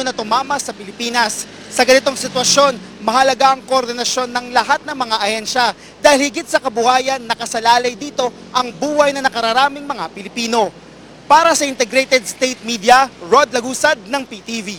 na tumama sa Pilipinas. Sa ganitong sitwasyon, mahalaga ang koordinasyon ng lahat ng mga ahensya dahil higit sa kabuhayan nakasalalay dito ang buhay na nakararaming mga Pilipino. Para sa Integrated State Media, Rod Lagusad ng PTV.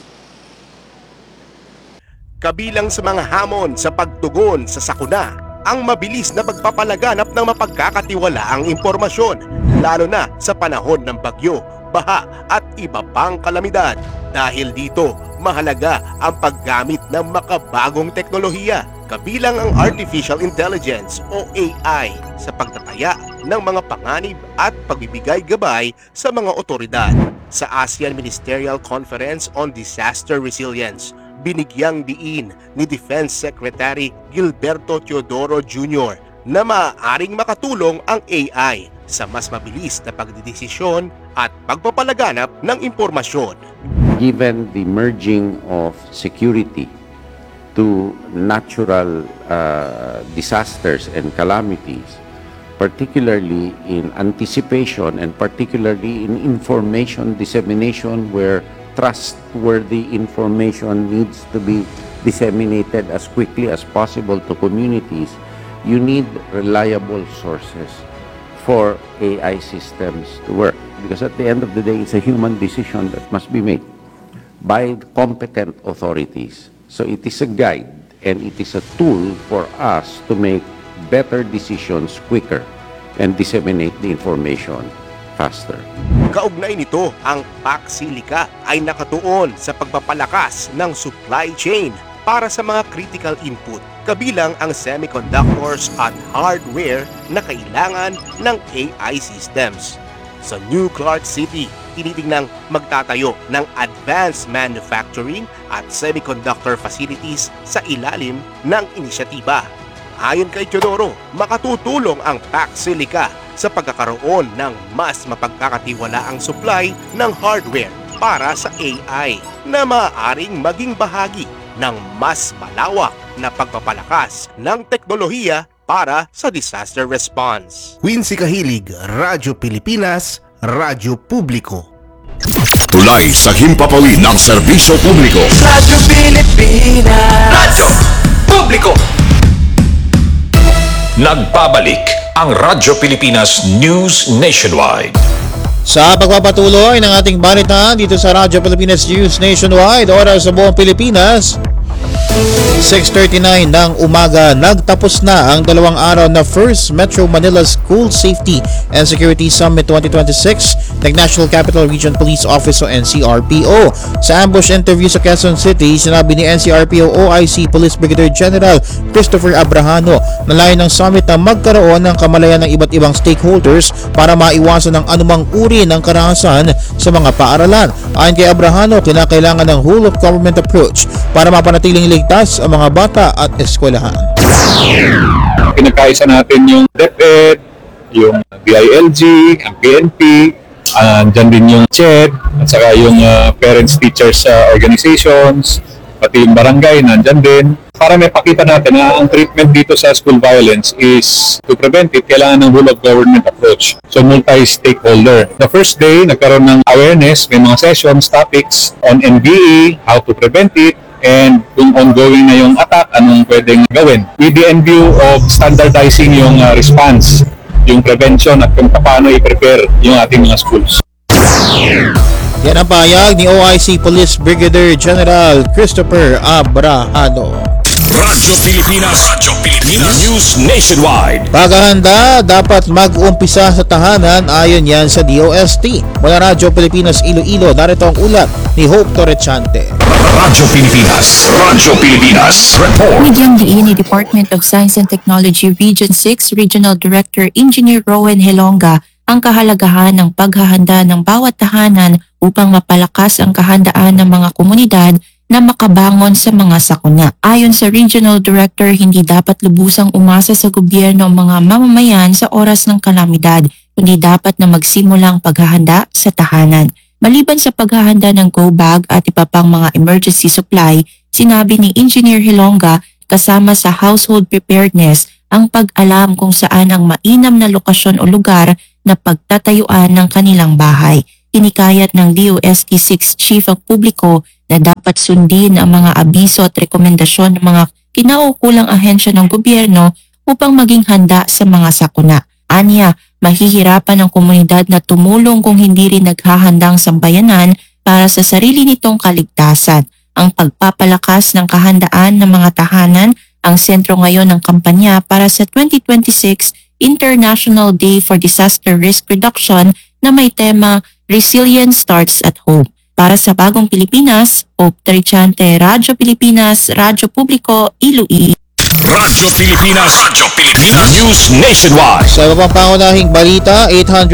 Kabilang sa mga hamon sa pagtugon sa sakuna, ang mabilis na pagpapalaganap ng mapagkakatiwalaang impormasyon, lalo na sa panahon ng bagyo, baha at iba pang kalamidad. Dahil dito, mahalaga ang paggamit ng makabagong teknolohiya, kabilang ang Artificial Intelligence o AI sa pagtataya ng mga panganib at pagbibigay gabay sa mga otoridad. Sa ASEAN Ministerial Conference on Disaster Resilience, binigyang diin ni Defense Secretary Gilberto Teodoro Jr. na maaaring makatulong ang AI sa mas mabilis na pagdidesisyon at pagpapalaganap ng impormasyon. Given the merging of security to natural disasters and calamities, particularly in anticipation and particularly in information dissemination where trustworthy information needs to be disseminated as quickly as possible to communities, you need reliable sources for AI systems to work. Because at the end of the day, it's a human decision that must be made by competent authorities. So it is a guide and it is a tool for us to make better decisions quicker and disseminate the information faster. Kaugnay nito, ang PAC-SILICA ay nakatuon sa pagpapalakas ng supply chain para sa mga critical input, kabilang ang semiconductors at hardware na kailangan ng AI systems. Sa New Clark City, tinitingnang magtatayo ng advanced manufacturing at semiconductor facilities sa ilalim ng inisyatiba. Ayon kay Teodoro, makatutulong ang PAC-SILICA sa pagkakaroon ng mas mapagkakatiwalaang supply ng hardware para sa AI na maaaring maging bahagi ng mas malawak na pagpapalakas ng teknolohiya para sa disaster response. Quincy Kahilig, Radyo Pilipinas, Radyo Publiko. Tulay sa himpapawid ng serbisyo publiko. Radyo Pilipinas. Radyo Publiko. Nagbabalik ang Radyo Pilipinas News Nationwide. Sa pagpapatuloy ng ating balitaan dito sa Radyo Pilipinas News Nationwide, oras sa buong Pilipinas, 6:39 ng umaga, nagtapos na ang 2 araw na First Metro Manila School Safety and Security Summit 2026 ng National Capital Region Police Office o NCRPO. Sa ambush interview sa Quezon City, sinabi ni NCRPO OIC Police Brigadier General Christopher Abrahano na layo ng summit na magkaroon ng kamalayan ng iba't ibang stakeholders para maiwasan ang anumang uri ng karahasan sa mga paaralan. Ayon kay Abrahano, kinakailangan ng whole of government approach para mapanatiling ligtas ang mga bata at eskwelahan. Pinagkaisa natin yung DepEd, yung BILG, ang PNP, dyan din yung CHED, at saka yung parents, teachers organizations, pati yung barangay, nandyan din. Para may pakita natin na ang treatment dito sa school violence is to prevent it, kailangan ng whole of government approach. So multi-stakeholder. The first day, nagkaroon ng awareness, may mga sessions, topics on NBE, how to prevent it, and kung ongoing na yung attack, anong pwedeng gawin. With the end view of standardizing yung response, yung prevention at kung paano i-prepare yung ating mga schools. Yan ang pahayag ni OIC Police Brigadier General Christopher Abrahano. Radyo Pilipinas. Radyo Pilipinas News Nationwide. Paghahanda dapat mag-umpisa sa tahanan ayon yan sa DOST. Mula Radyo Pilipinas Iloilo, narito ang ulat ni Hope Torrechante. Radyo Pilipinas. Radyo Pilipinas. Report. Bigyang diin ni Department of Science and Technology Region 6 Regional Director Engineer Rowan Helonga ang kahalagahan ng paghahanda ng bawat tahanan upang mapalakas ang kahandaan ng mga komunidad na makabangon sa mga sakuna. Ayon sa Regional Director, hindi dapat lubusang umasa sa gobyerno ang mga mamamayan sa oras ng kalamidad, kundi dapat na magsimula ang paghahanda sa tahanan. Maliban sa paghahanda ng go bag at iba pang mga emergency supply, sinabi ni Engineer Hilonga kasama sa household preparedness ang pag-alam kung saan ang mainam na lokasyon o lugar na pagtatayuan ng kanilang bahay. Hinikayat ng DOST 6 Chief ang publiko na dapat sundin ang mga abiso at rekomendasyon ng mga kinaukulang ahensya ng gobyerno upang maging handa sa mga sakuna. Anya, mahihirapan ang komunidad na tumulong kung hindi rin naghahandang sambayanan para sa sarili nitong kaligtasan. Ang pagpapalakas ng kahandaan ng mga tahanan ang sentro ngayon ng kampanya para sa 2026 International Day for Disaster Risk Reduction na may tema Resilience Starts at Home. Para sa Bagong Pilipinas, Hope Trichante, Radyo Pilipinas, Radyo Publiko, Iloilo. Radyo Pilipinas. Radyo Pilipinas. News Nationwide. Sa iba pang pangunahing balita,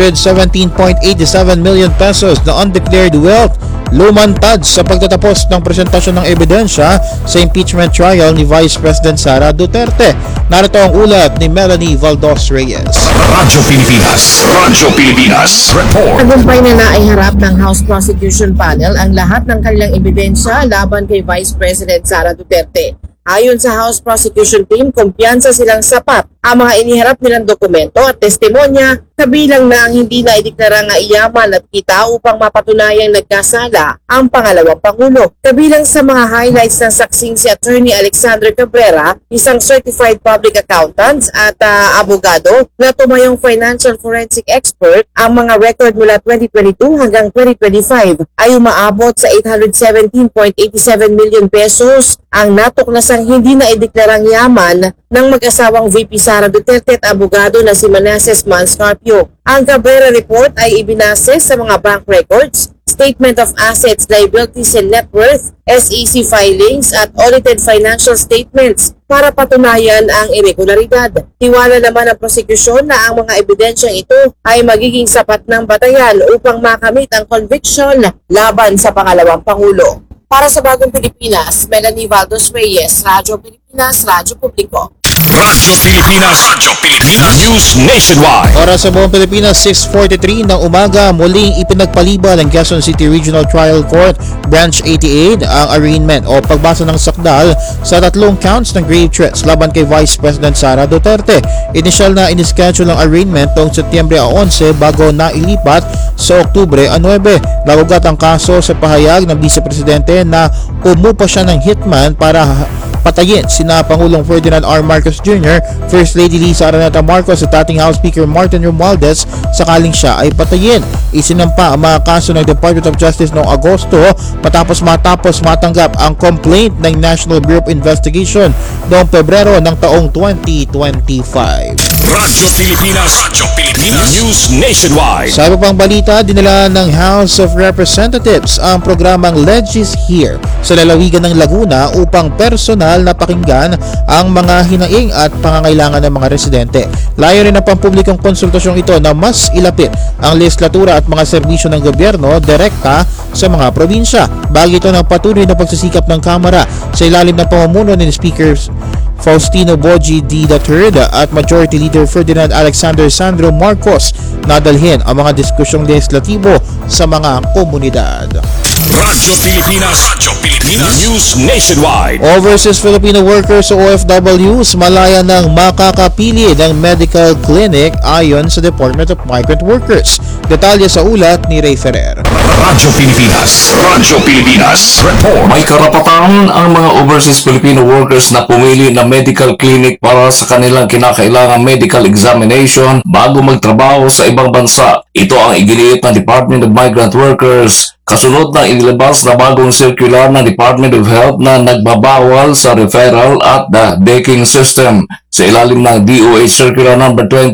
817.87 million pesos na undeclared wealth lumantad sa pagtatapos ng presentasyon ng ebidensya sa impeachment trial ni Vice President Sara Duterte. Narito ang ulat ni Melanie Valdos Reyes. Radyo Pilipinas. Radyo Pilipinas. Report. Tagumpay na naiharap ng House Prosecution Panel ang lahat ng kanilang ebidensya laban kay Vice President Sara Duterte. Ayon sa House Prosecution Team, kumpiyansa silang sapat ang mga iniharap nilang dokumento at testimonya, kabilang na ang hindi na ideklara nga iyaman at kita upang mapatunayang nagkasala ang pangalawang Pangulo. Kabilang sa mga highlights ng saksing si Attorney Alexander Cabrera, isang certified public accountant at abogado na tumayong financial forensic expert, ang mga record mula 2022 hanggang 2025 ay umaabot sa 817.87 million pesos ang natuklasang hindi na ideklarang yaman ng mag-asawang VP Sara Duterte at abogado na si Manasseh Manscarpio. Ang Cabrera report ay ibinase sa mga bank records, Statement of Assets, Liabilities and Net Worth, SEC filings at audited financial statements para patunayan ang irregularidad. Tiwala naman ang prosekusyon na ang mga ebidensyang ito ay magiging sapat ng batayan upang makamit ang conviction laban sa pangalawang Pangulo. Para sa Bagong Pilipinas, Melanie Valdos Reyes, Radyo Pilipinas, Radyo Publiko. Radyo Pilipinas. Radyo Pilipinas. News Nationwide. Oras sa buong Pilipinas, 6:43 ng umaga, muling ipinagpaliban ng Quezon City Regional Trial Court Branch 88 ang arraignment o pagbasa ng sakdal sa 3 counts ng grave threats laban kay Vice President Sara Duterte. Initial na inischedule ang arraignment noong Setyembre 11 bago nailipat sa Oktubre 9. Lagugat ang kaso sa pahayag ng Vice Presidente na umupa siya ng hitman para patayin sina Pangulong Ferdinand R. Marcos Jr., First Lady Lisa Araneta Marcos at dating House Speaker Martin Romualdez sakaling siya ay patayin. Isinampa ang mga kaso ng Department of Justice noong Agosto matapos matanggap ang complaint ng National Bureau of Investigation noong Pebrero ng taong 2025. Radyo Pilipinas. Radyo Pilipinas. News Nationwide. Sa iba pang balita, dinala ng House of Representatives ang programang Legis Here sa lalawigan ng Laguna upang personal na pakinggan ang mga hinaing at pangangailangan ng mga residente. Layo rin ang pampublikong konsultasyong ito na mas ilapit ang legislatura at mga serbisyo ng gobyerno direkta sa mga probinsya. Bagay ito ng patuloy na pagsisikap ng Kamara sa ilalim ng pamumuno ni Speaker Faustino Boji D. III at Majority Leader Ferdinand Alexander Sandro Marcos na dalhin ang mga diskusyong legislatibo sa mga komunidad. Radyo Pilipinas. Radyo Pilipinas. News Nationwide. Overseas Filipino workers o OFWs malaya ng makakapili ng medical clinic ayon sa Department of Migrant Workers. Detalye sa ulat ni Ray Ferrer. Radyo Pilipinas. Radyo Pilipinas. Report. May karapatan ang mga overseas Filipino workers na pumili ng medical clinic para sa kanilang kinakailangang medical examination bago magtrabaho sa ibang bansa. Ito ang iginiit ng Department of Migrant Workers kasunod ng inilabas na bagong circular ng Department of Health na nagbabawal sa referral at the decking system. Sa ilalim ng DOH Circular No.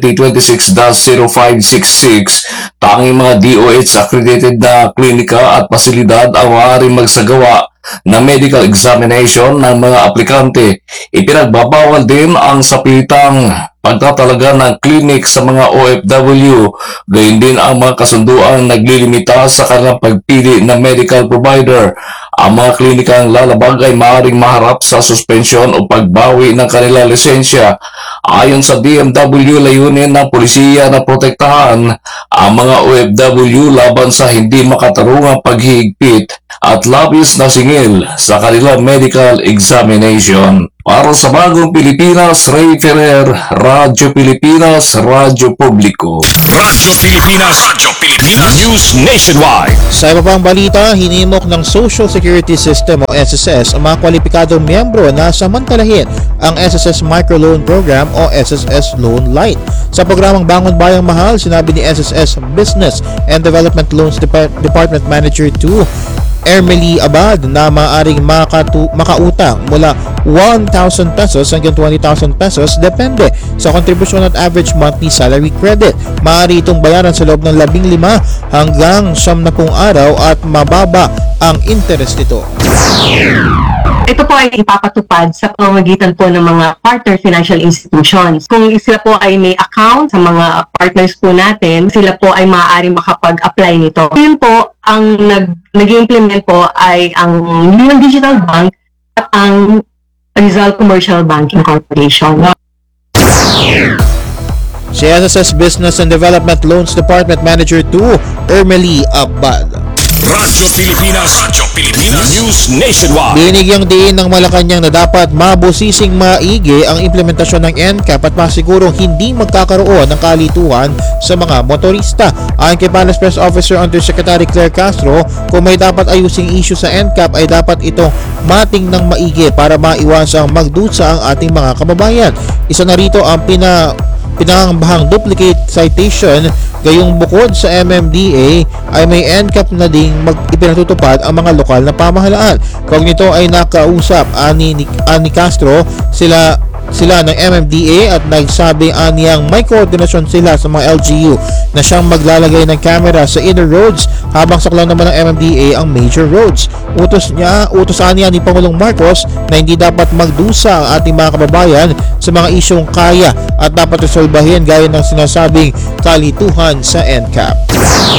2026-0566, tanging mga DOH accredited na klinika at pasilidad ang maaaring magsagawa na medical examination ng mga aplikante. Ipinagbabawal din ang sapitang pagtatalaga ng clinic sa mga OFW, gayon din ang mga kasunduang naglilimita sa kanilang pagpili ng medical provider. Ang mga klinikang lalabag ay maaaring maharap sa suspensyon o pagbawi ng kanilang lisensya. Ayon sa DMW, layunin ng polisiya na protektahan ang mga OFW laban sa hindi makatarungang paghihigpit at labis na singil sa kanilang medical examination. Para sa Bagong Pilipinas, Ray Ferrer, Radyo Pilipinas, Radyo Publiko. Radyo Pilipinas. Radyo Pilipinas. News Nationwide. Sa iba pang balita, hinimok ng Social Security System o SSS ang mga kwalipikadong miyembro na samantalahin ang SSS Microloan Program o SSS Loan Lite. Sa programang Bangon Bayang Mahal, sinabi ni SSS Business and Development Loans Department Manager 2 Ermely Abad na maaaring makautang mula 1,000 pesos hanggang 20,000 pesos depende sa kontribusyon at average monthly salary credit. Maaari itong bayaran sa loob ng 15 hanggang 90 araw at mababa ang interest nito. Ito po ay ipapatupad sa pamamagitan po ng mga partner financial institutions. Kung sila po ay may account sa mga partners po natin, sila po ay maaari makapag-apply nito. Yun po, ang nag-implement po ay ang Union Digital Bank at ang Rizal Commercial Banking Corporation. Si SSS Business and Development Loans Department Manager 2 Ermely Abad. Radyo Pilipinas. Radyo Pilipinas. News Nationwide. Binigyang diin ng Malacanang na dapat mabusising maigi ang implementasyon ng NCAP at masigurong hindi magkakaroon ng kalituhan sa mga motorista. Ayon kay Palace Press Officer Undersecretary Claire Castro, kung may dapat ayusing issue sa NCAP ay dapat itong mating ng maigi para maiwasang magdusa ang ating mga kababayan. Isa na rito ang pinangambahang duplicate citation, gayong bukod sa MMDA ay may NCAP na ding ipinatutupad ang mga lokal na pamahalaan. Kung nito ay nakausap ani Castro sila ng MMDA at nagsabi aniyang may koordinasyon sila sa mga LGU na siyang maglalagay ng camera sa inner roads habang saklaw naman ng MMDA ang major roads. Utos aniya ni Pangulong Marcos na hindi dapat magdusa ang ating mga kababayan sa mga isyong kaya at dapat resolbahin gaya ng sinasabing kalituhan sa NCAP.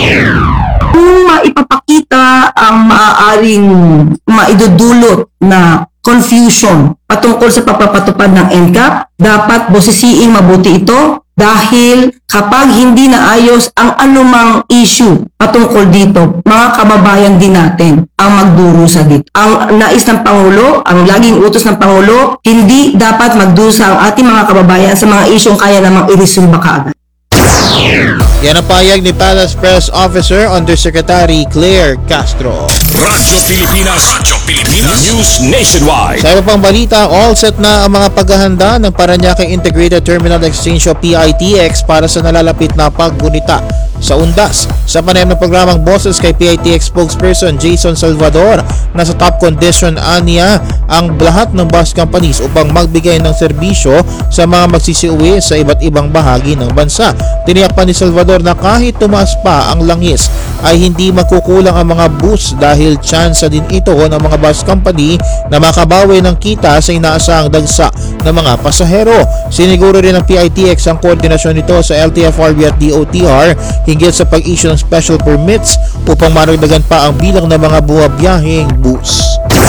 Kung maipapakita ang maaaring maidudulot na confusion patungkol sa pagpapatupad ng NCAP, dapat bosisiing mabuti ito dahil kapag hindi naayos ang anumang issue patungkol dito, mga kababayan din natin ang magdurusa dito. Ang nais ng Pangulo, ang laging utos ng Pangulo, hindi dapat magdusa ang ating mga kababayan sa mga isyong kaya namang i-resolve kaagad. Yan ang payag ni Palace Press Officer Undersecretary Claire Castro. Radyo Pilipinas. Radyo Pilipinas. News Nationwide. Sa iba pang balita, all set na ang mga paghahanda ng Parañaque Integrated Terminal Exchange o PITX para sa nalalapit na paggunita sa undas. Sa panayam ng programang Boses kay PITX spokesperson Jason Salvador, nasa top condition aniya ang lahat ng bus companies upang magbigay ng serbisyo sa mga magsisiuwi sa iba't ibang bahagi ng bansa. Tiniyak pa ni Salvador na kahit tumaas pa ang langis ay hindi magkukulang ang mga bus dahil tsansa din ito ng mga bus company na makabawi ng kita sa inaasahang dagsa ng mga pasahero. Siniguro rin ng PITX ang koordinasyon nito sa LTFRB at DOTR hinggil sa pag-issue ng special permits upang maragdagan pa ang bilang ng mga buwabiyaheng bus.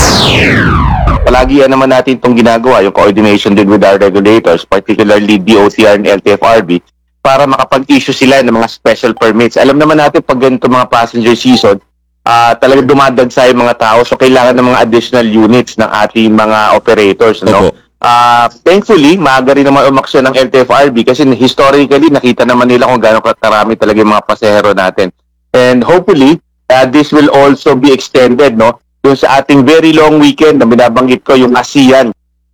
Palagi naman natin itong ginagawa, yung coordination din with our regulators, particularly DOTR and LTFRB, para makapag-issue sila ng mga special permits. Alam naman natin pag ganito mga passenger season, talaga dumadagsa yung mga tao, so kailangan ng mga additional units ng ating mga operators. No? Thankfully, maaga rin naman umaksyon ng LTFRB kasi historically nakita naman nila kung gaano karami talaga yung mga pasahero natin. And hopefully, this will also be extended, no? Yung sa ating very long weekend na binabanggit ko, yung ASEAN.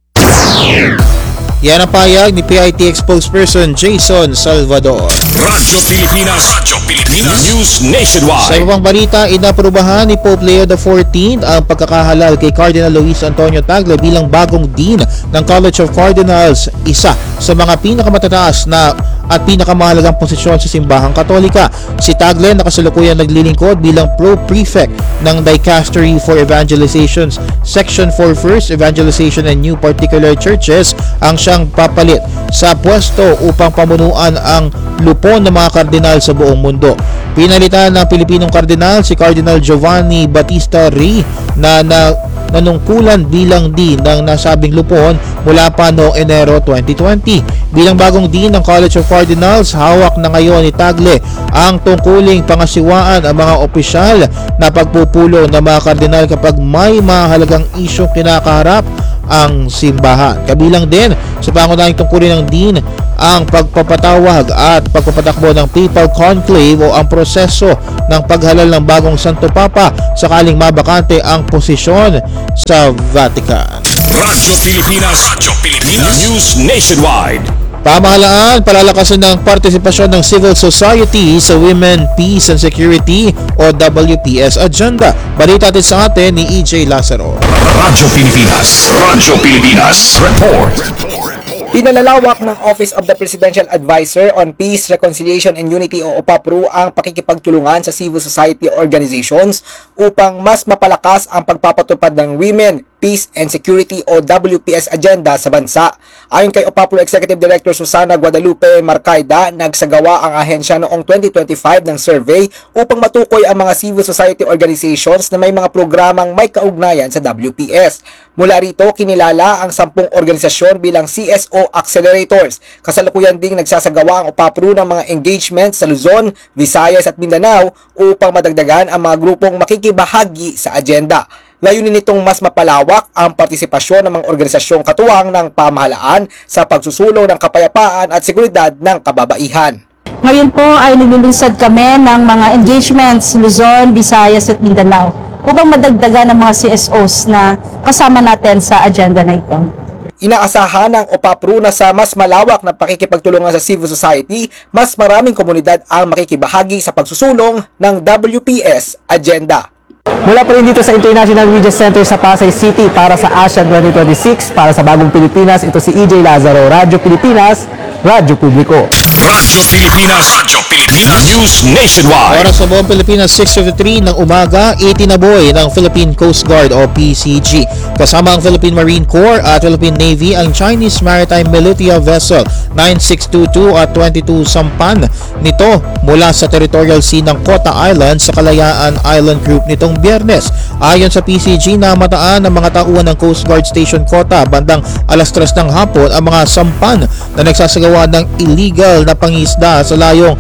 Yan ang payag ni PITX spokesperson Jason Salvador. Radyo Pilipinas. Radyo Pilipinas. News Nationwide. Sa ibang balita, inaprubahan ni Pope Leo XIV ang pagkakahalal kay Cardinal Luis Antonio Tagle bilang bagong Dean ng College of Cardinals, isa sa mga pinakamatataas na at pinakamahalagang posisyon sa simbahang Katolika. Si Tagle nakasalukuyang naglilingkod bilang Pro-Prefect ng Dicastery for Evangelizations, Section for First Evangelization and New Particular Churches ang siyang papalit sa pwesto upang pamunuan ang lupon ng mga kardinal sa buong mundo. Pinalitan ng Pilipinong kardinal si Cardinal Giovanni Battista Rey na nanungkulan bilang Dean ng nasabing lupon mula pa noong Enero 2020. Bilang bagong Dean ng College of Cardinals, hawak na ngayon ni Tagle ang tungkuling pangasiwaan ang mga opisyal na pagpupulo ng mga kardinal kapag may mahalagang isyong kinakaharap ang simbahan. Kabilang din sa pangunahing tungkulin ng Dean ang pagpapatawag at pagpapatakbo ng Papal Conclave o ang proseso ng paghalal ng bagong Santo Papa sakaling mabakante ang posisyon sa Vatican. Radyo Pilipinas News Nationwide. Pamahalaan, palalakasin ng partisipasyon ng civil society sa Women, Peace and Security o WPS agenda. Balita natin sa atin ni EJ Lazaro. Radyo Pilipinas Report. Pinalalawak ng Office of the Presidential Advisor on Peace, Reconciliation and Unity o OPAPRU ang pakikipagtulungan sa civil society organizations upang mas mapalakas ang pagpapatupad ng Women, Peace and Security o WPS agenda sa bansa. Ayon kay OPAPRU Executive Director Susana Guadalupe Marcaida, nagsagawa ang ahensya noong 2025 ng survey upang matukoy ang mga civil society organizations na may mga programang may kaugnayan sa WPS. Mula rito, kinilala ang 10 organisasyon bilang CSO Accelerators. Kasalukuyan ding nagsasagawa ang OPAPRU ng mga engagements sa Luzon, Visayas at Mindanao upang madagdagan ang mga grupong makikibahagi sa agenda. Layunin nitong mas mapalawak ang partisipasyon ng mga organisasyong katuwang ng pamahalaan sa pagsusulong ng kapayapaan at seguridad ng kababaihan. Ngayon po ay naglulunsad kami ng mga engagements Luzon, Visayas at Mindanao upang madagdagan ang mga CSOs na kasama natin sa agenda na ito. Inaasahan ng OPAPRU na sa mas malawak na pakikipagtulungan sa civil society, mas maraming komunidad ang makikibahagi sa pagsusulong ng WPS agenda. Mula pa rin dito sa International Media Center sa Pasay City para sa ASEAN 2026, para sa Bagong Pilipinas, ito si EJ Lazaro, Radyo Pilipinas, Radyo Publiko. Radyo Pilipinas News Nationwide. Oras sa buong Pilipinas, 6:53 ng umaga, itinaboy ng Philippine Coast Guard o PCG. Kasama ang Philippine Marine Corps at Philippine Navy ang Chinese Maritime Militia Vessel 9622 at 22 sampan nito mula sa territorial sea ng Kota Island sa Kalayaan Island Group nitong Biyernes. Ayon sa PCG, namataan ng mga tauhan ng Coast Guard Station Kota bandang alas 3 ng hapon ang mga sampan na nagsasagawa ng illegal na pangisda sa layong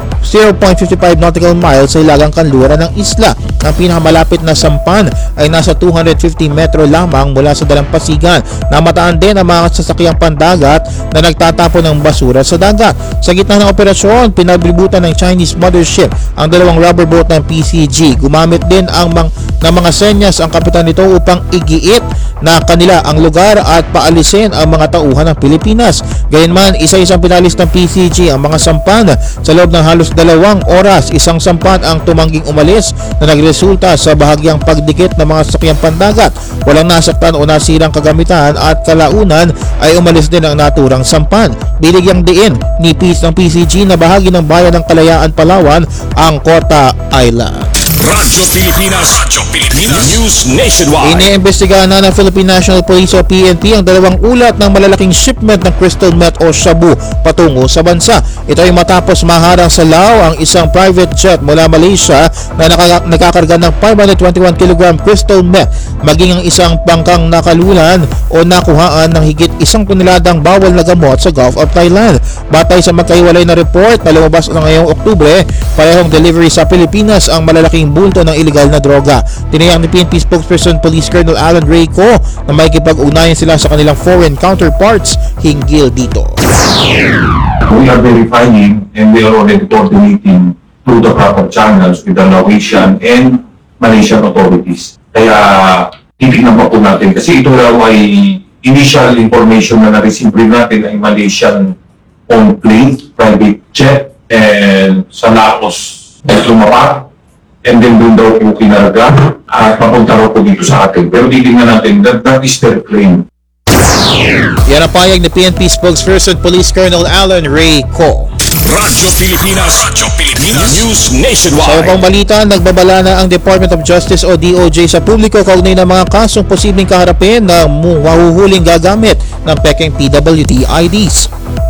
0.55 nautical miles sa ilagang kanluran ng isla. Ang pinakamalapit na sampan ay nasa 250 metro lamang mula sa dalampasigan. Namataan din ang mga sasakyang pandagat na nagtatapon ng basura sa dagat. Sa gitna ng operasyon, pinaglibutan ng Chinese mothership ang dalawang rubber boat ng PCG. Gumamit din ng mga senyas ang kapitan nito upang igiit na kanila ang lugar at paalisin ang mga tauhan ng Pilipinas. Gayunman, isa-isang pinalis ng PCG ang mga sampan. Sa loob ng halos 2 oras, isang sampan ang tumangging umalis na nagresulta sa bahagyang pagdikit ng mga sasakyang pandagat. Walang nasaktan o nasirang kagamitan at kalaunan ay umalis din ang naturang sampan. Binigyang diin ni Peace ng PCG na bahagi ng bayan ng Kalayaan, Palawan ang Kota Island. Radyo Pilipinas News Nationwide. Iniimbestigahan na ng Philippine National Police o PNP ang dalawang ulat ng malalaking shipment ng crystal meth o shabu patungo sa bansa. Ito ay matapos maharang sa Lao ang isang private jet mula Malaysia na nakakarga ng 521 kg crystal meth, maging ang isang bangkang nakalulan o nakuhaan ng higit 1 toneladang bawal na gamot sa Gulf of Thailand. Batay sa magkahiwalay na report na lumabas na ngayong Oktubre, parehong delivery sa Pilipinas ang malalaking bulto ng illegal na droga. Tiniyak ni PNP spokesperson Police Colonel Alan Rayco na may kipag-ugnayan sila sa kanilang foreign counterparts hinggil dito. We are verifying and we are already coordinating through the proper channels with the Laotian and Malaysian authorities. Kaya titignan pa po natin kasi ito raw ay initial information na na-receive natin ay Malaysian owned plane, private jet, and sa Laos ay lumapag. And then doon daw po kinarga at papunta raw po dito sa atin. Pero titignan natin, that is their claim. Yan ang payag ni PNP spokesperson Police Colonel Alan Rayco. Radyo Pilipinas News Nationwide. Sa ibang balita, nagbabala na ang Department of Justice o DOJ sa publiko kaugnay ng mga kasong posibleng kaharapin na mahuhuling gagamit ng pekeng PWD IDs.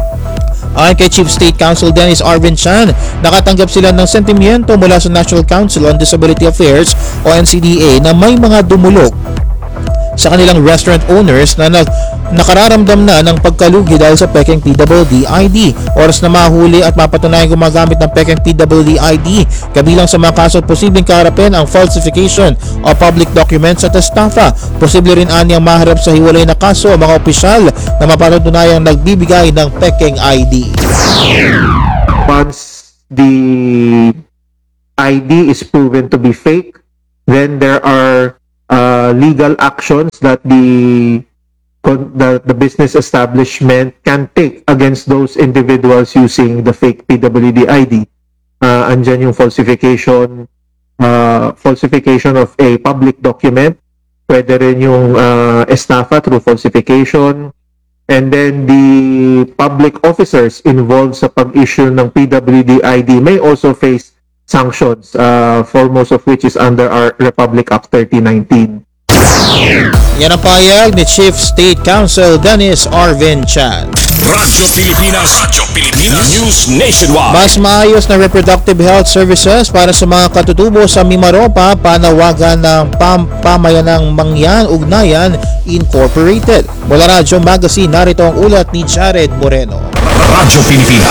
Ayon kay Chief State Counsel Dennis Arvin Chan, nakatanggap sila ng sentimiento mula sa National Council on Disability Affairs o NCDA na may mga dumulog sa kanilang restaurant owners na nakararamdam na ng pagkalugi dahil sa pekeng PWD ID. Oras na mahuli at mapatunayan gumagamit ng pekeng PWD ID, kabilang sa mga kaso at posibleng kaharapin ang falsification of public documents at estafa. Posible rin aniyang maharap sa hiwalay na kaso ang mga opisyal na mapatunayang nagbibigay ng pekeng ID. Once the ID is proven to be fake, then there are legal actions that the business establishment can take against those individuals using the fake PWD ID. Andyan yung falsification of a public document, pwede rin yung estafa through falsification, and then the public officers involved sa pag-issue ng PWD ID may also face sanctions, foremost of which is under our Republic Act 3019. Yan ang payag ni Chief State Counsel Dennis Arvin Chan. Radyo Pilipinas News Nationwide. Mas maayos na reproductive health services para sa mga katutubo sa Mimaropa, panawagan ng Pamayanang Mangyan Ugnayan Incorporated. Mula Radyo Magazine, narito ang ulat ni Jared Moreno. Radyo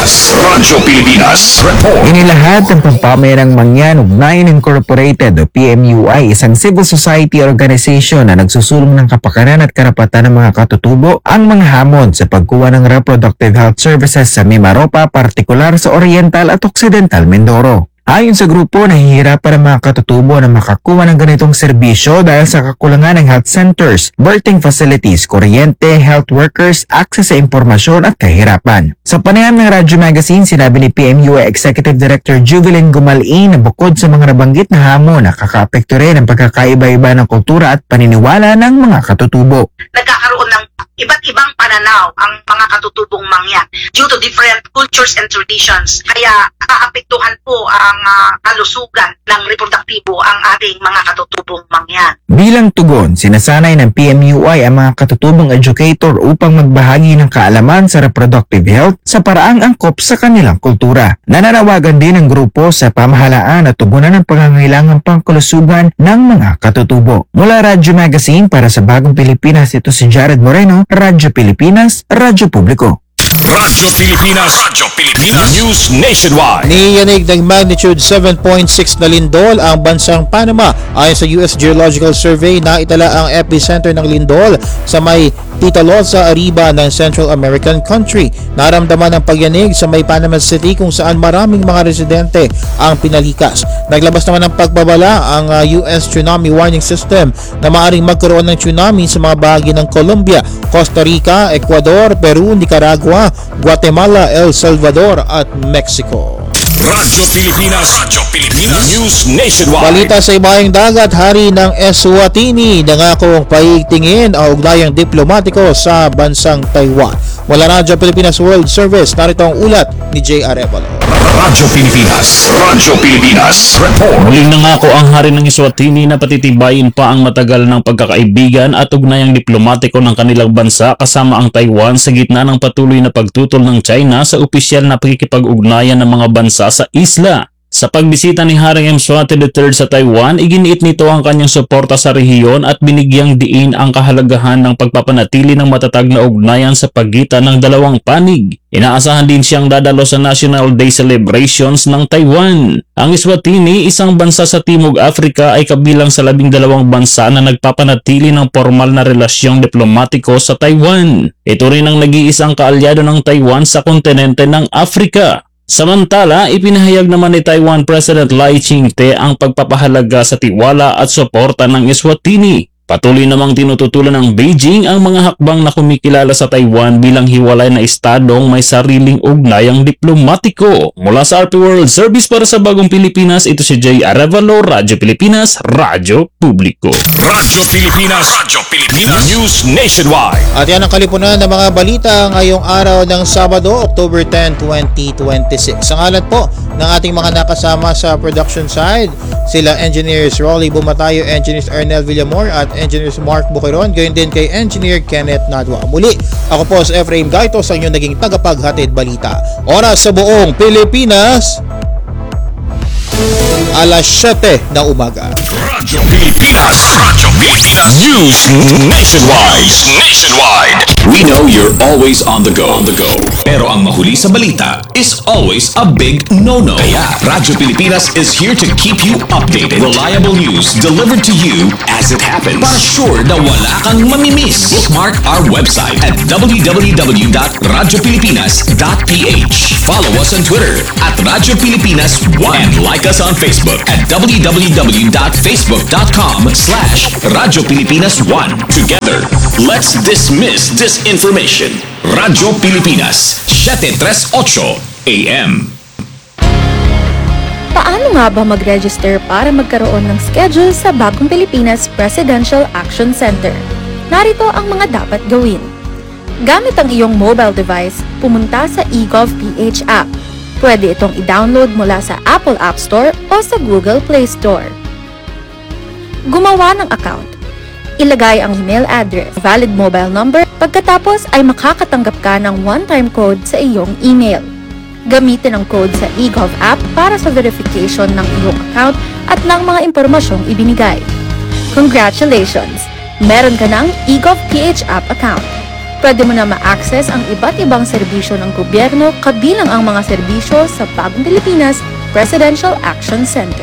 Pilipinas Report. Inilahat ng Pamayanang Mangyan Ugnayan Incorporated o PMUI, isang civil society organization na nagsusulong ng kapakanan at karapatan ng mga katutubo, ang mga hamon sa pagkuha ng reproductive health services sa Mimaropa, partikular sa Oriental at Occidental Mindoro. Ayon sa grupo, nahihirapan ang mga katutubo na makakuha ng ganitong serbisyo dahil sa kakulangan ng health centers, birthing facilities, kuryente, health workers, access sa impormasyon at kahirapan. Sa panayam ng Radyo Magazine, sinabi ni PMUI Executive Director Juvelin Gumalin na bukod sa mga nabanggit na hamon, nakakaapekto rin ang pagkakaiba-iba ng kultura at paniniwala ng mga katutubo. Nagkakaroon ng iba't ibang pananaw ang mga katutubong Mangyan due to different cultures and traditions. Kaya kaapektuhan po ang kalusugan ng reproduktibo ang ating mga katutubong Mangyan. Bilang tugon, sinasanay ng PMUI ang mga katutubong educator upang magbahagi ng kaalaman sa reproductive health sa paraang angkop sa kanilang kultura. Nananawagan din ang grupo sa pamahalaan na tugunan ang pangangailangang pangkalusugan ng mga katutubo. Mula Radyo Magazine para sa Bagong Pilipinas, ito si Jared Moreno, Radyo Pilipinas, Radyo Publiko. Radyo Pilipinas News Nationwide. Niyanig ng magnitude 7.6 na lindol ang bansang Panama. Ayon sa US Geological Survey, naitala ang epicenter ng lindol sa may Titalosa, Arriba ng Central American country. Naramdaman ang pagyanig sa may Panama City kung saan maraming mga residente ang pinalikas. Naglabas naman ng pagbabala ang US Tsunami Warning System na maaaring magkaroon ng tsunami sa mga bahagi ng Colombia, Costa Rica, Ecuador, Peru, Nicaragua, Guatemala, El Salvador at Mexico. Radyo Pilipinas News Nationwide. Balita sa ibayang dagat, hari ng Eswatini nangakong paigtingin ang ugnayang diplomatiko sa bansang Taiwan. Wala Radyo Pilipinas World Service, narito ang ulat ni J. Arevalo. Radyo Pilipinas Report. Muling nangako ang hari ng Eswatini na patitibayin pa ang matagal ng pagkakaibigan at ugnayang diplomatiko ng kanilang bansa kasama ang Taiwan sa gitna ng patuloy na pagtutol ng China sa opisyal na pakikipag-ugnayan ng mga bansa sa isla. Sa pagbisita ni Haring Mswati III sa Taiwan, iginiit nito ang kanyang suporta sa rehiyon at binigyang diin ang kahalagahan ng pagpapanatili ng matatag na ugnayan sa pagitan ng dalawang panig. Inaasahan din siyang dadalo sa National Day celebrations ng Taiwan. Ang Eswatini, isang bansa sa Timog Africa, ay kabilang sa 12 bansa na nagpapanatili ng formal na relasyong diplomatiko sa Taiwan. Ito rin ang nag-iisang kaalyado ng Taiwan sa kontinente ng Africa. Samantala, ipinahayag naman ni Taiwan President Lai Ching-te ang pagpapahalaga sa tiwala at suporta ng Eswatini. Patuloy namang tinututulan ng Beijing ang mga hakbang na kumikilala sa Taiwan bilang hiwalay na estadong may sariling ugnayang diplomatiko. Mula sa RP World Service para sa Bagong Pilipinas, ito si J. Arevalo, Radyo Pilipinas, Radyo Publiko. Radyo Pilipinas News Nationwide. At yan ang kalipunan ng mga balita ngayong araw ng Sabado, October 10, 2026. Sa ngalan po ng ating mga nakasama sa production side, sila Engineers Rolly Bumatayo, Engineers Ernel Villamor at Engineers Mark Bukiron, gayon din kay Engineer Kenneth Nadwa. Muli, ako po si Efraim Gaito sa inyong naging tagapaghatid balita. Oras sa buong Pilipinas, alas 7 na umaga. Radyo Pilipinas. Radyo Pilipinas. News nationwide. We know you're always on the go. Pero ang mahuli sa balita is always a big no-no. Kaya Radyo Pilipinas is here to keep you updated. Reliable news delivered to you as it happens. Para sure na wala kang mamimiss. Bookmark our website at www.radiopilipinas.ph. Follow us on Twitter at Radyo Pilipinas 1 and like us on Facebook at www.facebook.com/Radyo Pilipinas 1. Together, let's dismiss disinformation. Radyo Pilipinas, 738 AM. Paano nga ba mag-register para magkaroon ng schedule sa Bagong Pilipinas Presidential Action Center? Narito ang mga dapat gawin. Gamit ang iyong mobile device, pumunta sa eGovPH app. Pwede itong i-download mula sa Apple App Store o sa Google Play Store. Gumawa ng account. Ilagay ang email address, valid mobile number, pagkatapos ay makakatanggap ka ng one-time code sa iyong email. Gamitin ang code sa eGov app para sa verification ng iyong account at ng mga impormasyong ibinigay. Congratulations! Meron ka ng eGovPH app account. Pwede mo na ma-access ang iba't ibang serbisyo ng gobyerno kabilang ang mga serbisyo sa Bagong Pilipinas Presidential Action Center.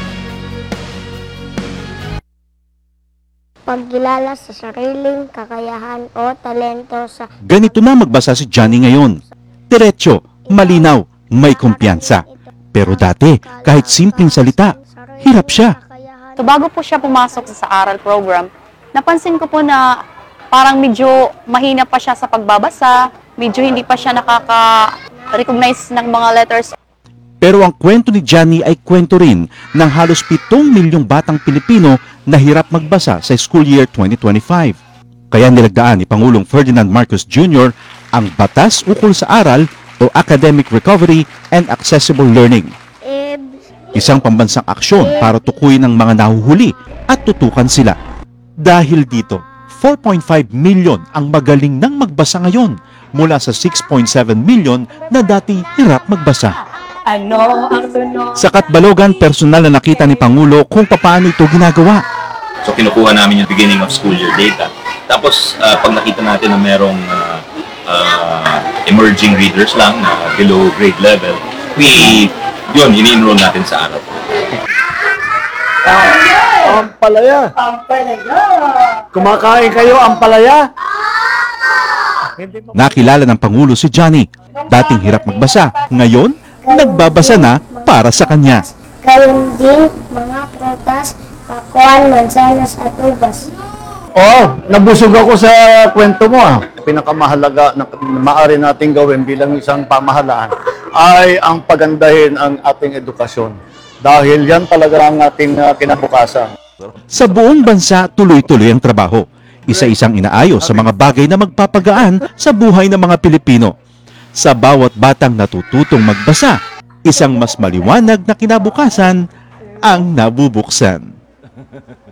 Pagkilala sa sariling kakayahan o talento sa... Ganito na magbasa si Johnny ngayon. Diretso, malinaw, may kumpiyansa. Pero dati, kahit simpleng salita, hirap siya. So bago po siya pumasok sa aral program, napansin ko po na parang medyo mahina pa siya sa pagbabasa, medyo hindi pa siya nakaka-recognize ng mga letters. Pero ang kwento ni Johnny ay kwento rin ng halos 7 milyong batang Pilipino na hirap magbasa sa school year 2025. Kaya nilagdaan ni Pangulong Ferdinand Marcos Jr. ang Batas Ukol sa Aral o Academic Recovery and Accessible Learning. Isang pambansang aksyon para tukuyin ang mga nahuhuli at tutukan sila. Dahil dito, 4.5 million ang magaling nang magbasa ngayon mula sa 6.7 million na dati hirap magbasa. Ano ang sunod? Sa Katbalogan, personal na nakita ni Pangulo kung paano ito ginagawa. So kinukuha namin yung beginning of school year data. Tapos pag nakita natin na merong emerging readers lang na below grade level, ini-enroll natin sa araw. Ampalaya. Kumakain kayo, ampalaya? Nakilala ng Pangulo si Johnny. Dating hirap magbasa, ngayon nagbabasa na para sa kanya. Gayun din mga prutas, pakuan, mansanas at ubas. Nabusog ako sa kwento mo Pinakamahalaga na maaari nating gawin bilang isang pamahalaan ay ang pagandahin ang ating edukasyon. Dahil yan talaga ang ating kinabukasan. Sa buong bansa, tuloy-tuloy ang trabaho. Isa-isang inaayos sa mga bagay na magpapagaan sa buhay ng mga Pilipino. Sa bawat batang natututong magbasa, isang mas maliwanag na kinabukasan ang nabubuksan.